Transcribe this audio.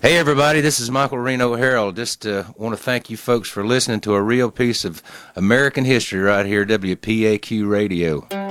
Hey, everybody, this is Michael Reno Harold. Just want to thank you folks for listening to a real piece of American history right here, WPAQ Radio.